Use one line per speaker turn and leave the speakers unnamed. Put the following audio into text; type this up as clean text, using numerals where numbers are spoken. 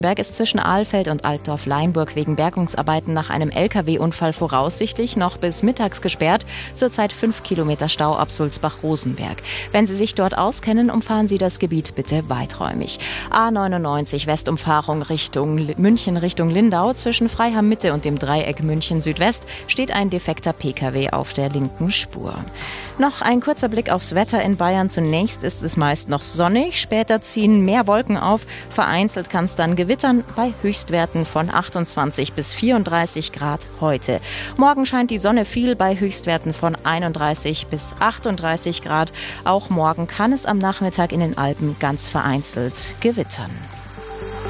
Berg ist zwischen Ahlfeld und Altdorf-Leinburg wegen Bergungsarbeiten nach einem Lkw-Unfall voraussichtlich noch bis mittags gesperrt. Zurzeit 5 Kilometer Stau ab Sulzbach-Rosenberg. Wenn Sie sich dort auskennen, umfahren Sie das Gebiet bitte weiträumig. A99 Westumfahrung Richtung München Richtung Lindau. Zwischen Freiham Mitte und dem Dreieck München Südwest steht ein defekter Pkw auf der linken Spur. Noch ein kurzer Blick aufs Wetter in Bayern. Zunächst ist es meist noch sonnig, später ziehen mehr Wolken auf. Vereinzelt kann es dann gewittern bei Höchstwerten von 28 bis 34 Grad heute. Morgen scheint die Sonne viel bei Höchstwerten von 31 bis 38 Grad. Auch morgen kann es am Nachmittag in den Alpen ganz vereinzelt gewittern.